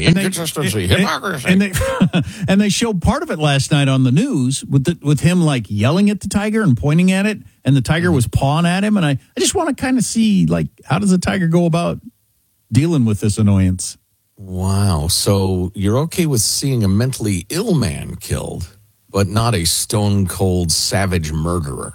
inconsistency, hypocrisy. And they showed part of it last night on the news with him like yelling at the tiger and pointing at it, and the tiger was pawing at him. And I just want to kind of see, like, how does a tiger go about dealing with this annoyance? Wow. So you're okay with seeing a mentally ill man killed, but not a stone-cold savage murderer.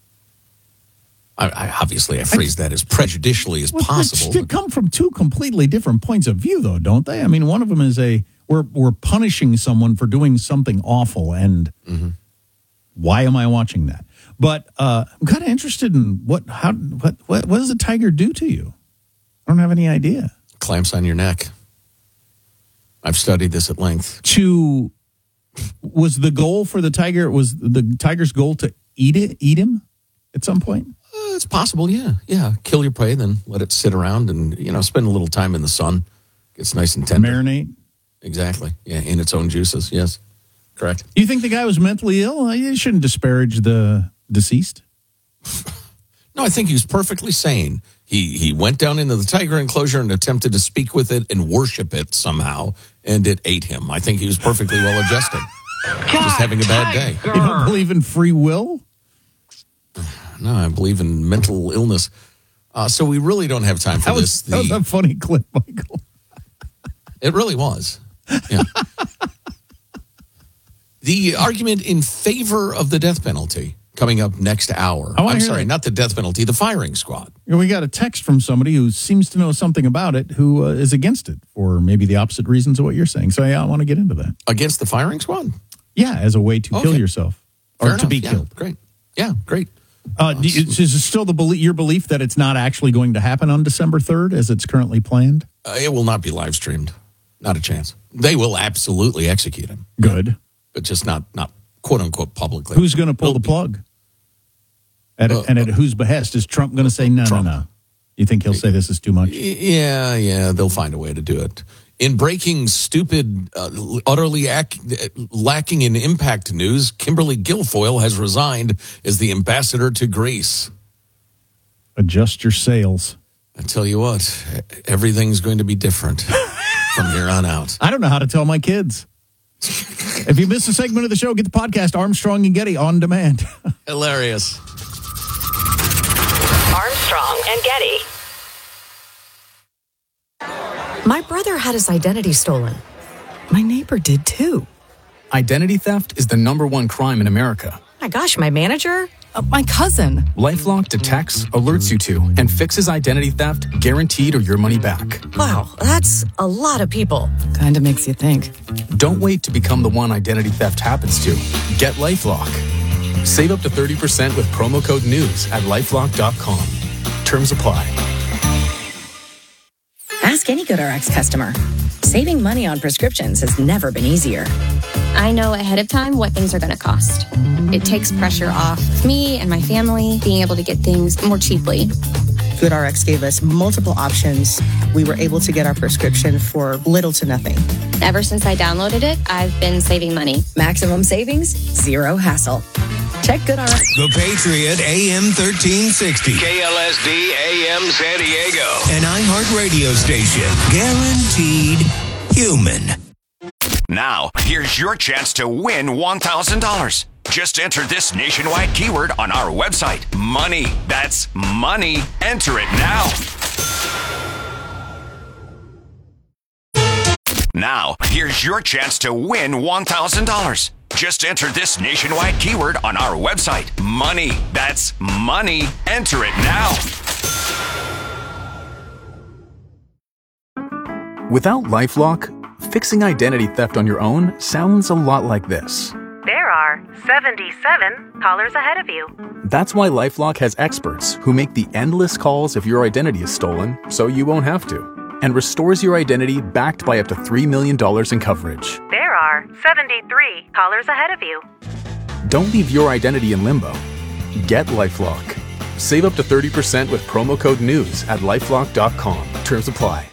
I phrase that as prejudicially as possible. They come from two completely different points of view, though, don't they? I mean, one of them is we're punishing someone for doing something awful, and why am I watching that? But I'm kind of interested in what does a tiger do to you? I don't have any idea. Clamps on your neck. I've studied this at length. Was the goal for the tiger? Was the tiger's goal to eat him at some point? It's possible, yeah. Kill your prey, then let it sit around and, spend a little time in the sun. Gets nice and tender. Marinate? Exactly. Yeah, in its own juices, yes. Correct. You think the guy was mentally ill? You shouldn't disparage the deceased. No, I think he was perfectly sane. He went down into the tiger enclosure and attempted to speak with it and worship it somehow, and it ate him. I think he was perfectly well-adjusted. Just having a bad day. You don't believe in free will? No, I believe in mental illness. So we really don't have time for this. That was a funny clip, Michael. It really was. Yeah. The argument in favor of the death penalty coming up next hour. I'm sorry, not the death penalty, the firing squad. We got a text from somebody who seems to know something about it, who is against it for maybe the opposite reasons of what you're saying. So, I want to get into that. Against the firing squad? Yeah, as a way to kill yourself. Or to be killed. Great. Yeah, great. Is it still your belief that it's not actually going to happen on December 3rd as it's currently planned? It will not be live streamed. Not a chance. They will absolutely execute him. Good. But just not quote unquote publicly. Who's going to pull the plug? And at whose behest? Is Trump going to say no? You think he'll say this is too much? Yeah. They'll find a way to do it. In breaking, stupid, utterly lacking in impact news, Kimberly Guilfoyle has resigned as the ambassador to Greece. Adjust your sails. I tell you what, everything's going to be different from here on out. I don't know how to tell my kids. If you missed a segment of the show, get the podcast Armstrong and Getty on demand. Hilarious. Armstrong and Getty. My brother had his identity stolen. My neighbor did too. Identity theft is the #1 crime in America. My gosh, my manager? My cousin. LifeLock detects, alerts you to, and fixes identity theft guaranteed or your money back. Wow, that's a lot of people. Kinda makes you think. Don't wait to become the one identity theft happens to. Get LifeLock. Save up to 30% with promo code NEWS at LifeLock.com. Terms apply. Ask any GoodRx customer. Saving money on prescriptions has never been easier. I know ahead of time what things are going to cost. It takes pressure off me and my family being able to get things more cheaply. GoodRx gave us multiple options. We were able to get our prescription for little to nothing. Ever since I downloaded it, I've been saving money. Maximum savings, zero hassle. Check GoodRx. The Patriot AM 1360. KLSD AM San Diego. An iHeart radio station. Guaranteed human. Now, here's your chance to win $1,000. Just enter this nationwide keyword on our website. Money. That's money. Enter it now. Now, here's your chance to win $1,000. Just enter this nationwide keyword on our website. Money. That's money. Enter it now. Without LifeLock, fixing identity theft on your own sounds a lot like this. There are 77 callers ahead of you. That's why LifeLock has experts who make the endless calls if your identity is stolen, so you won't have to, and restores your identity backed by up to $3 million in coverage. There are 73 callers ahead of you. Don't leave your identity in limbo. Get LifeLock. Save up to 30% with promo code NEWS at LifeLock.com. Terms apply.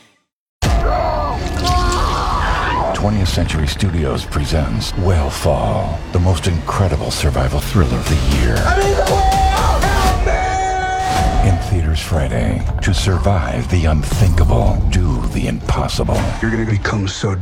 20th Century Studios presents Whale the most incredible survival thriller of the year. I need the whale! Help me! In theaters Friday. To survive the unthinkable, do the impossible. You're gonna become so